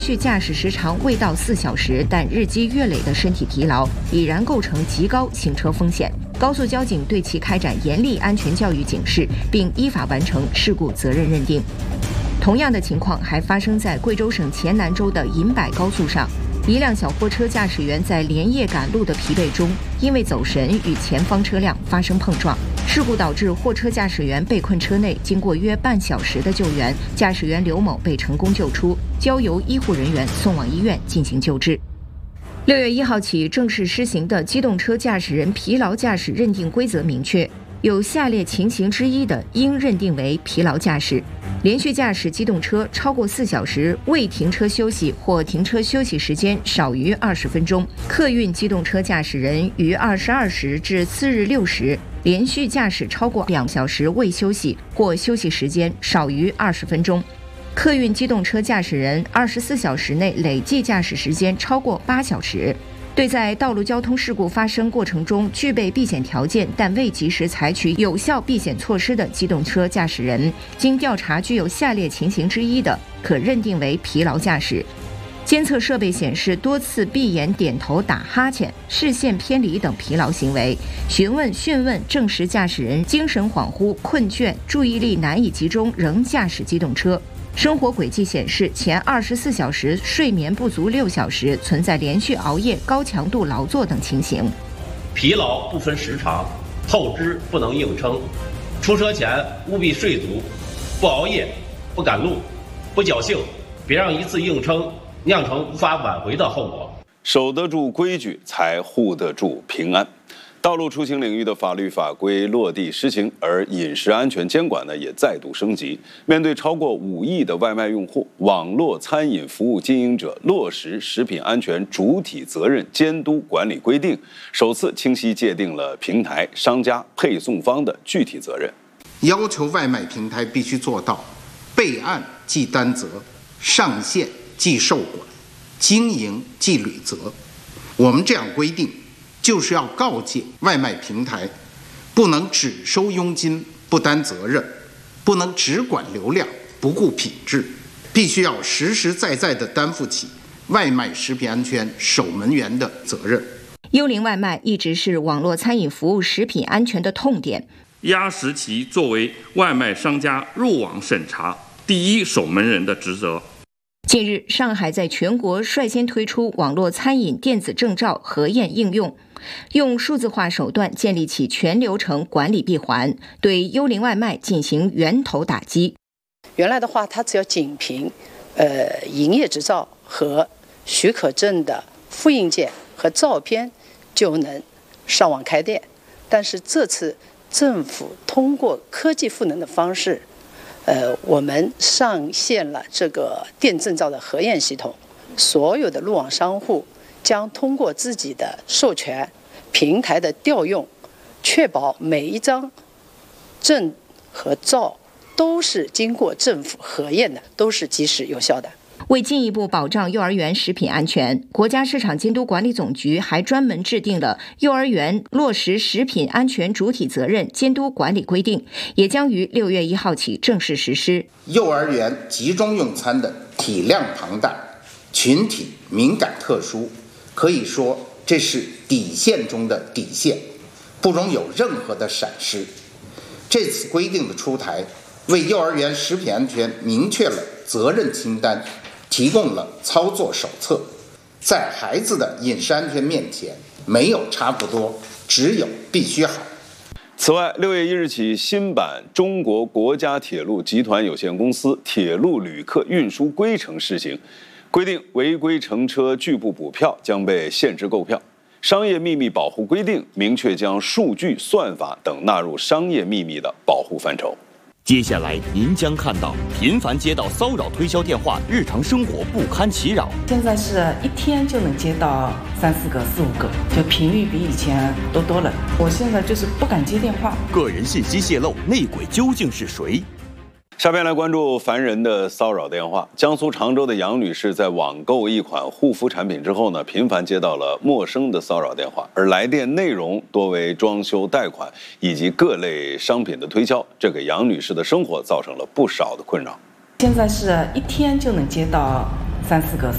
续驾驶时长未到4小时，但日积月累的身体疲劳已然构成极高行车风险。高速交警对其开展严厉安全教育警示，并依法完成事故责任认定。同样的情况还发生在贵州省黔南州的银柏高速上。一辆小货车驾驶员在连夜赶路的疲惫中，因为走神与前方车辆发生碰撞，事故导致货车驾驶员被困车内。经过约半小时的救援，驾驶员刘某被成功救出，交由医护人员送往医院进行救治。6月1号起正式施行的机动车驾驶人疲劳驾驶认定规则明确，有下列情形之一的，应认定为疲劳驾驶：连续驾驶机动车超过4小时，未停车休息或停车休息时间少于20分钟；客运机动车驾驶人于22时至次日6时连续驾驶超过2小时未休息或休息时间少于20分钟；客运机动车驾驶人24小时内累计驾驶时间超过8小时。对在道路交通事故发生过程中具备避险条件但未及时采取有效避险措施的机动车驾驶人，经调查具有下列情形之一的，可认定为疲劳驾驶：监测设备显示多次闭眼、点头、打哈欠、视线偏离等疲劳行为；询问证实驾驶人精神恍惚、困倦、注意力难以集中仍驾驶机动车；生活轨迹显示前24小时睡眠不足6小时，存在连续熬夜、高强度劳作等情形。 疲劳不分时长，透支不能硬撑，出车前务必睡足，不熬夜，不赶路，不侥幸，别让一次硬撑酿成无法挽回的后果。 守得住规矩，才护得住平安。道路出行领域的法律法规落地施行，而饮食安全监管呢也再度升级。面对超过5亿的外卖用户，网络餐饮服务经营者落实食品安全主体责任监督管理规定，首次清晰界定了平台、商家、配送方的具体责任， 要求外卖平台必须做到备案即担责，上线即受管，经营即履责。我们这样规定，就是要告诫外卖平台，不能只收佣金不担责任，不能只管流量不顾品质，必须要实实在在地担负起外卖食品安全守门员的责任。 幽灵外卖一直是网络餐饮服务食品安全的痛点， 压实其作为外卖商家入网审查第一守门人的职责。 近日，上海在全国率先推出网络餐饮电子证照核验应用，用数字化手段建立起全流程管理闭环，对幽灵外卖进行源头打击。 原来的话，它只要仅凭营业执照和许可证的复印件和照片就能上网开店，但是这次政府通过科技赋能的方式，我们上线了这个电证照的核验系统，所有的路网商户将通过自己的授权、平台的调用，确保每一张证和照都是经过政府核验的，都是及时有效的。 为进一步保障幼儿园食品安全，国家市场监督管理总局还专门制定了幼儿园落实食品安全主体责任监督管理规定，也将于6月1号起正式实施。 幼儿园集中用餐的体量庞大，群体敏感特殊，可以说这是底线中的底线，不容有任何的闪失。这次规定的出台，为幼儿园食品安全明确了责任清单，提供了操作手册。在孩子的饮食安全面前，没有差不多，只有必须好。 此外，6月1日起，新版中国国家铁路集团有限公司铁路旅客运输规程施行，规定违规乘车拒不补票将被限制购票。商业秘密保护规定明确将数据、算法等纳入商业秘密的保护范畴。 接下来您将看到频繁接到骚扰推销电话，日常生活不堪其扰。 现在是一天就能接到3、4个、4、5个，就频率比以前都多了。我现在就是不敢接电话。 个人信息泄露，内鬼究竟是谁？ 下边来关注烦人的骚扰电话。江苏常州的杨女士在网购一款护肤产品之后呢，频繁接到了陌生的骚扰电话，而来电内容多为装修贷款以及各类商品的推销，这给杨女士的生活造成了不少的困扰。 现在是一天就能接到3、4个、4、5